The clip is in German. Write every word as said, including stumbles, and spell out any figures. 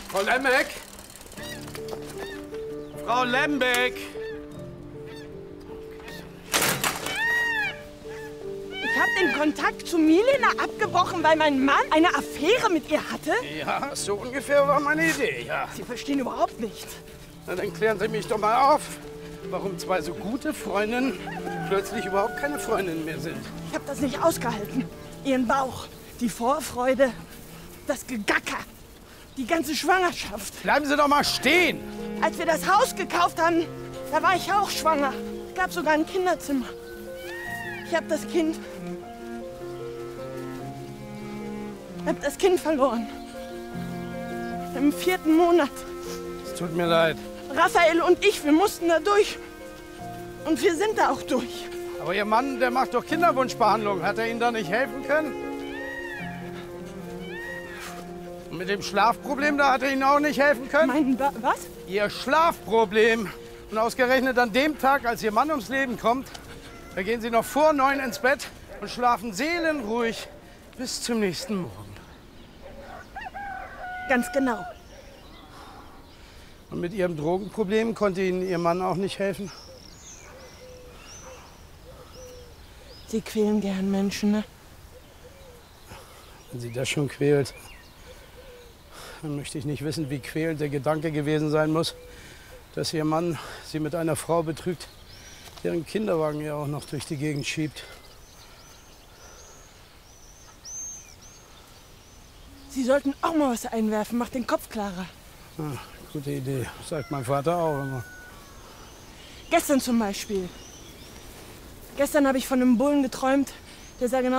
Frau Lembeck? Frau Lembeck! Ich habe den Kontakt zu Milena abgebrochen, weil mein Mann eine Affäre mit ihr hatte? Ja, so ungefähr war meine Idee, ja. Sie verstehen überhaupt nichts. Na, dann klären Sie mich doch mal auf, warum zwei so gute Freundinnen plötzlich überhaupt keine Freundinnen mehr sind. Ich habe das nicht ausgehalten. Ihren Bauch, die Vorfreude, das Gegacker, die ganze Schwangerschaft. Bleiben Sie doch mal stehen! Als wir das Haus gekauft haben, da war ich auch schwanger. Es gab sogar ein Kinderzimmer. Ich habe das Kind... Ich habe das Kind verloren. Im vierten Monat. Es tut mir leid. Raphael und ich, wir mussten da durch. Und wir sind da auch durch. Aber Ihr Mann, der macht doch Kinderwunschbehandlung. Hat er Ihnen da nicht helfen können? Und mit dem Schlafproblem, da hat er Ihnen auch nicht helfen können? Mein Ba- was? Ihr Schlafproblem. Und ausgerechnet an dem Tag, als Ihr Mann ums Leben kommt, da gehen Sie noch vor neun ins Bett und schlafen seelenruhig bis zum nächsten Morgen. Ganz genau. Und mit Ihrem Drogenproblem konnte Ihnen Ihr Mann auch nicht helfen? Sie quälen gern Menschen, ne? Wenn Sie das schon quält, dann möchte ich nicht wissen, wie quälend der Gedanke gewesen sein muss, dass Ihr Mann Sie mit einer Frau betrügt, deren Kinderwagen er auch noch durch die Gegend schiebt. Sie sollten auch mal was einwerfen, macht den Kopf klarer. Ah, gute Idee, sagt mein Vater auch immer. Gestern zum Beispiel. Gestern habe ich von einem Bullen geträumt, der sah genau